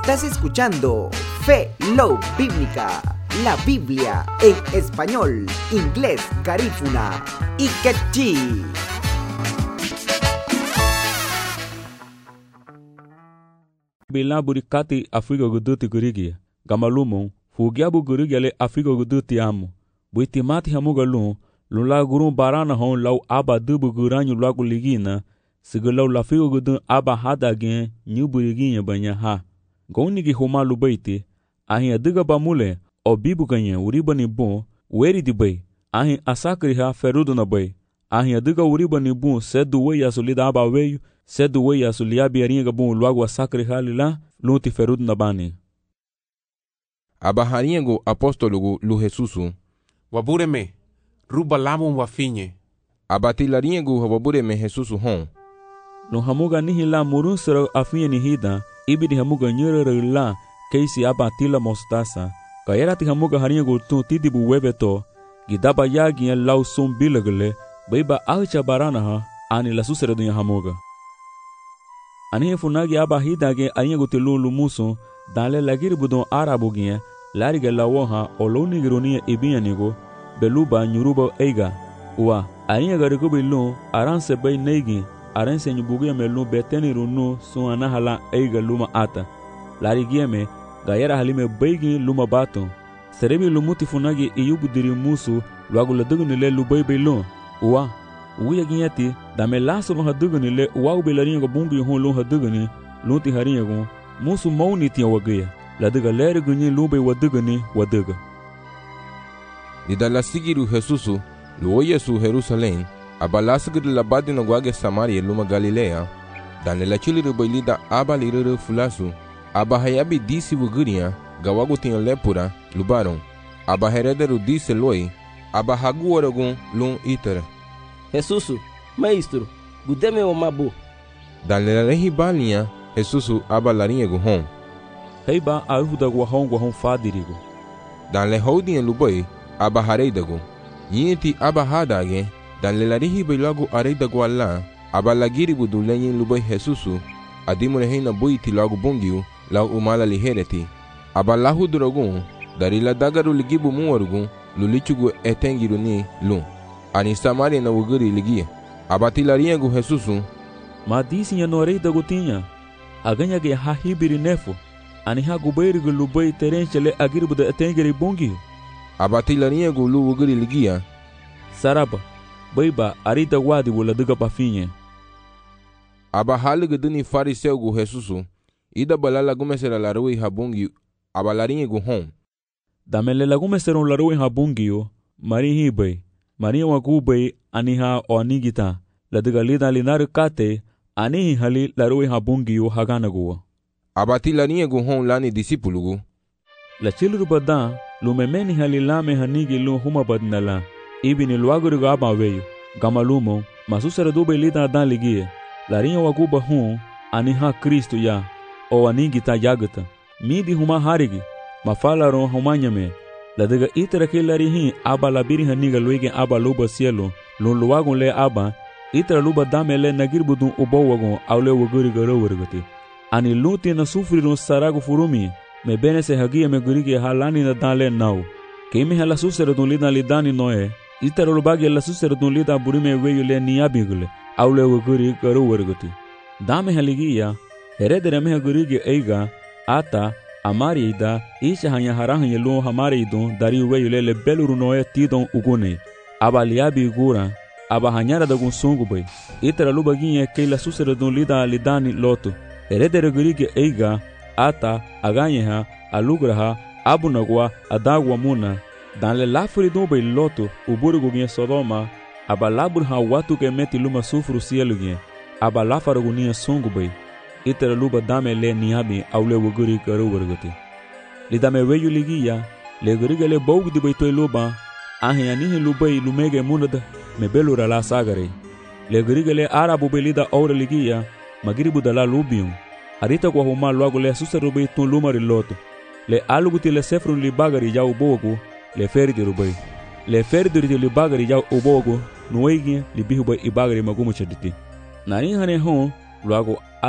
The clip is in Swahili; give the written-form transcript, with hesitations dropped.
Estás escuchando Fe Love Bíblica, la Biblia en español, inglés, garífuna y quechí. Bila burikati Afrika guduti gurigi, gamalumon, fugiabu gurigale Afrika guduti amu. Buitimati hamugalun, lula gurun barana hon lau aba dubu guranyu lagu ligina, sigalau la Afrika gudun aba hadagen, nyu buriginya banya ha. Gaunigi homa lubaiti, ahin adiga bamule, o bibu ganyen uribani bon, weri di bay, ahin asakri ha ferudu na bay, ahin adiga uribani bon, sedu wey asulida aba weyu, sedu wey asuliabi aringa bon luagu asakri ha lila, lunti ferudu na bani. Abaharingo apóstolo lu Jesusu. Wabureme, ruba lamun wafinye. Abatilaringo wabureme Jesusu hon. Lun hamuga nihila murun sero afinye nihida, ibidi hamuga nyere la, keisi abatila mostasa, kayerati hamuga haringo tun tidibu webeto, gidaba yagi en lau sum bilagale, baiba alcha barana ha, ani la susere dunya hamuga. Ani funagi abahida ge aringo tilu lumuso, danle lagir budon arabu ge, lariga lawoha oloni gironia ibianigo, beluba nyuruba eiga, wa, aringa garigo bilun, aranse bay neigi, aranse nyubugia melu beteni runu sun anahala eiga luma ata. Larigieme, gayera halime beigi luma bato. Serebi lumuti funagi iyubudiri musu, luagu ladugunile lubai bilun, wa, uya ginyati, dame laso no hadugunile, wa ubelaringa bungi hon lun haduguni, lunti haringa musu mauni tiya wagaya, laduga leri gunyi lubai waduguni waduga. Lidala sigiru Jesusu, luo Yesu Jerusalem, abalasgir labadi no guage Samaria luma Galilea, dan la chiliru bailida aba liriru fulasu, aba hayabi disi wuguria, gawagu tinha lepura, lubaron, aba herederu disse loi, aba hagu oragun lum itere. Jesusu, maestro, gudeme o mabu. Dan la rehi balinha, Jesusu aba larinha guhon. Heiba aruda guahon fadirigo. Dan le houdin lubai, aba hareidago. Yinti aba hadage, dan le larihi bailago areidago alla, aba lagiribu du lenyin lubai Jesusu, adimune heina buiti lago bungiu, lau umala lihereti. Aba lahu duragun, dari la dagaru ligibu muarugun, lulichugu etengiru ni lum. Ani Samaria na wuguri ligia. Aba tilariengu Jesusu. Ma disi ya no areidago tinha. Aganya ge ha hibiri nefo. Ani ha gubairigu lubai terenchele agiribu da etengiri bungiu. Aba tilariengu lu wuguri ligia. Saraba, baiba arida wadi wala duga pafinye. Aba haligu duni fariseu gu Jesusu. Ida balala gumesera la rui habungi aba laringu hon. Damele la gumesera la rui habungio, mari hibai, mari wagubai aniha o anigita, la duga lida linaru kate, anihi hali la rui habungio haganaguwa. Aba tilaringu hon lani disipulugu. La chiluru badan, lumemeni hali lame hanigi lu huma badnala, ibini luaguru aba weyu, gamalumo, masusera dube lida dan ligie, larinha waguba hon, aniha Kristo ya. O anigita yagata, midi huma harigi, mafalaron humanyame, la daga itara ke larihin aba labiri haniga luige aba luba cielo, lun luagun le aba, itara luba dame le nagirbudun ubawagun aule waguri garawargati. Ani luti na sufrirun saragu furumi, me bene se hagia me gurigi halani na dale nau. Keime hala suseradun lida lidani noe, itara lubagi la suseradun lida burime weyu le niabigule, aule waguri garawargati. Dame haligia, heredere meha gurigi eiga, ata, amari ida, isha hanya harahan yelu hamari idun, dari uwe yulele beluru noe tidon ugune. Aba liabi igura, aba hanyara dagun sungu bay. Itara luba ginye keila suseradun lida lidani lotu. Heredere gurigi eiga, ata, aganyeha, alugraha, abunagwa, adagwa muna. Dan le lafuri dun bay lotu, uburugu ginye Sodoma, aba laburha watu ke meti luma sufru sielu ginye. Aba lafaragu niya sungu bay. Itara luba dame le niabi aule wuguri karu wargati. Li dame weyu ligiya, le guriga le baugu di baitoi luba, ahe anihi lubai lumege munada, me belura la sagare. Le guriga le arabu belida aura ligiya, magiribu da la lubium. Arita kwa huma luagu le susarubai tun lumari loto. Le aluguti le sefrun li bagari jau bogu, le ferdi rubai. Le ferdi li bagari jau ubogu, nuegi li bihubai ibagari magumu chaditi. Nani hane hon, luagu